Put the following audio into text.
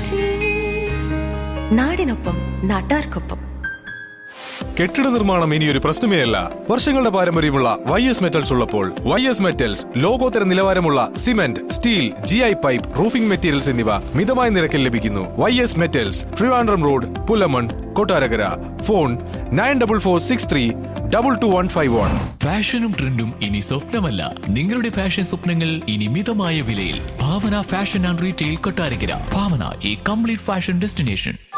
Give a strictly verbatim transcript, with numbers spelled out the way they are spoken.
നാടിനൊപ്പം നാട്ടാർക്കൊപ്പം. കെട്ടിട നിർമ്മാണം ഇനിയൊരു പ്രശ്നമേ അല്ല. വർഷങ്ങളുടെ പാരമ്പര്യമുള്ള വൈ എസ് മെറ്റൽസ് ഉള്ളപ്പോൾ വൈ എസ് മെറ്റൽസ് ലോകോത്തര നിലവാരമുള്ള cement, steel, G I pipe, roofing materials എന്നിവ മിതമായ നിരക്കിൽ ലഭിക്കുന്നു. Y S metals, Trivandrum road, Pulamon, Kottarakkara. Phone nine double four six three double two one five one. ഫാഷനും ട്രെൻഡും ഇനി സ്വപ്നമല്ല, നിങ്ങളുടെ ഫാഷൻ സ്വപ്നങ്ങൾ ഇനി മിതമായ വിലയിൽ. ഭാവന ഫാഷൻ ആൻഡ് റീറ്റെയിൽ, കൊട്ടാരകര. ഭാവന, ഈ കംപ്ലീറ്റ് ഫാഷൻ ഡെസ്റ്റിനേഷൻ.